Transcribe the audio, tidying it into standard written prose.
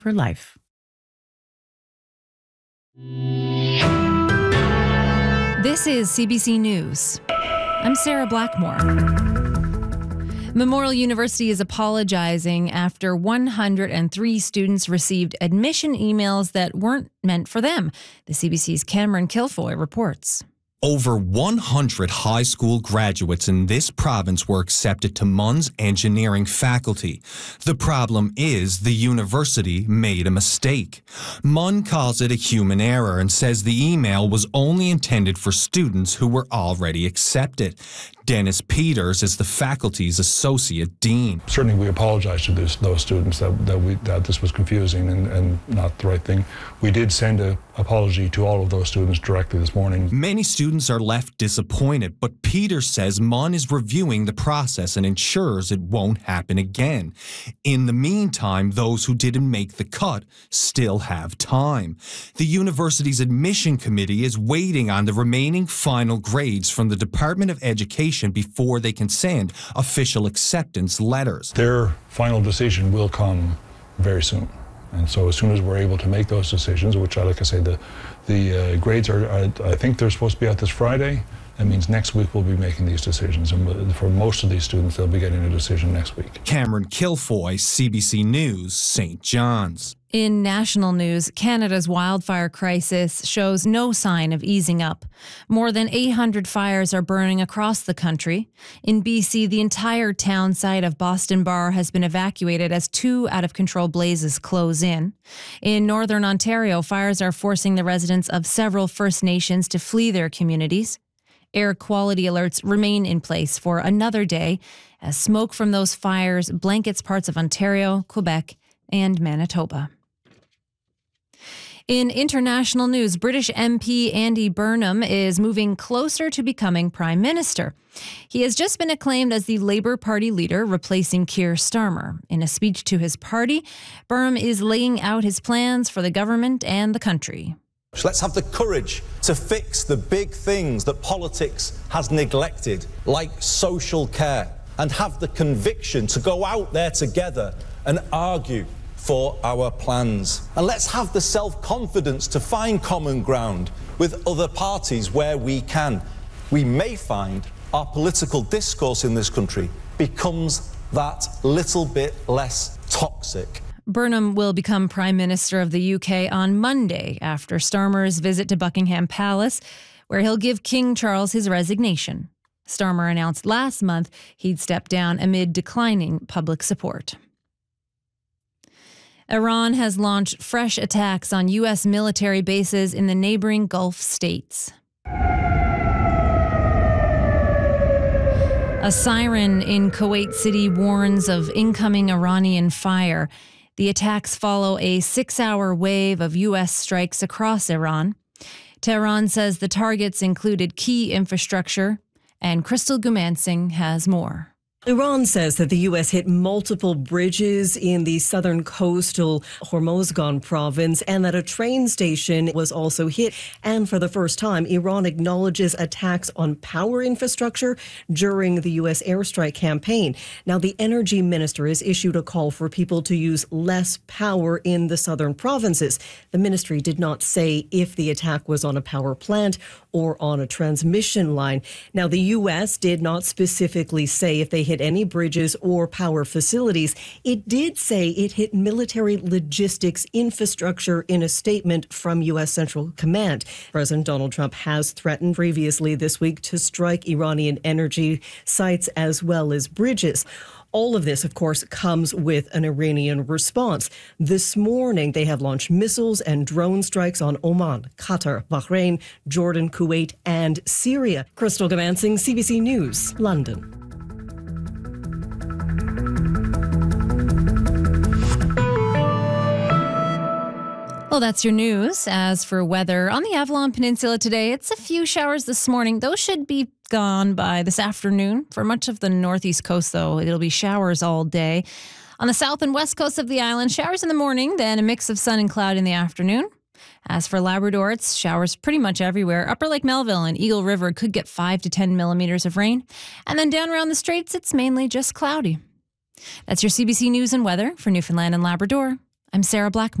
for life. This is CBC News. I'm Sarah Blackmore. Memorial University is apologizing after 103 students received admission emails that weren't meant for them. The CBC's Cameron Kilfoy reports. Over 100 high school graduates in this province were accepted to MUN's engineering faculty. The problem is the university made a mistake. MUN calls it a human error and says the email was only intended for students who were already accepted. Dennis Peters is the faculty's associate dean. Certainly we apologize to those students that this was confusing and not the right thing. We did send an apology to all of those students directly this morning. Many students are left disappointed, but Peters says MUN is reviewing the process and ensures it won't happen again. In the meantime, those who didn't make the cut still have time. The university's admission committee is waiting on the remaining final grades from the Department of Education before they can send official acceptance letters. Their final decision will come very soon. And so as soon as we're able to make those decisions, which, like I say, the grades are, I think they're supposed to be out this Friday. That means next week we'll be making these decisions. And for most of these students, they'll be getting a decision next week. Cameron Kilfoy, CBC News, St. John's. In national news, Canada's wildfire crisis shows no sign of easing up. More than 800 fires are burning across the country. In BC, the entire town site of Boston Bar has been evacuated as 2 out-of-control blazes close in. In northern Ontario, fires are forcing the residents of several First Nations to flee their communities. Air quality alerts remain in place for another day as smoke from those fires blankets parts of Ontario, Quebec, and Manitoba. In international news, British MP Andy Burnham is moving closer to becoming Prime Minister. He has just been acclaimed as the Labour Party leader, replacing Keir Starmer. In a speech to his party, Burnham is laying out his plans for the government and the country. Let's have the courage to fix the big things that politics has neglected, like social care, and have the conviction to go out there together and argue for our plans. And let's have the self-confidence to find common ground with other parties where we can. We may find our political discourse in this country becomes that little bit less toxic. Burnham will become Prime Minister of the UK on Monday after Starmer's visit to Buckingham Palace, where he'll give King Charles his resignation. Starmer announced last month he'd step down amid declining public support. Iran has launched fresh attacks on U.S. military bases in the neighboring Gulf states. A siren in Kuwait City warns of incoming Iranian fire. The attacks follow a 6-hour wave of U.S. strikes across Iran. Tehran says the targets included key infrastructure, and Crystal Gumansing has more. Iran says that the U.S. hit multiple bridges in the southern coastal Hormozgan province and that a train station was also hit. And for the first time, Iran acknowledges attacks on power infrastructure during the U.S. airstrike campaign. Now, the energy minister has issued a call for people to use less power in the southern provinces. The ministry did not say if the attack was on a power plant or on a transmission line. Now, the U.S. did not specifically say if they hit any bridges or power facilities. It did say it hit military logistics infrastructure in a statement from U.S. Central Command. President Donald Trump has threatened previously this week to strike Iranian energy sites as well as bridges. All of this, of course, comes with an Iranian response. This morning, they have launched missiles and drone strikes on Oman, Qatar, Bahrain, Jordan, Kuwait, and Syria. Crystal Gumansing, CBC News, London. Well, that's your news. As for weather, on the Avalon Peninsula today, it's a few showers this morning. Those should be gone by this afternoon. For much of the northeast coast, though, it'll be showers all day. On the south and west coast of the island, showers in the morning, then a mix of sun and cloud in the afternoon. As for Labrador, it's showers pretty much everywhere. Upper Lake Melville and Eagle River could get 5 to 10 millimeters of rain. And then down around the Straits, it's mainly just cloudy. That's your CBC News and weather for Newfoundland and Labrador. I'm Sarah Blackmore.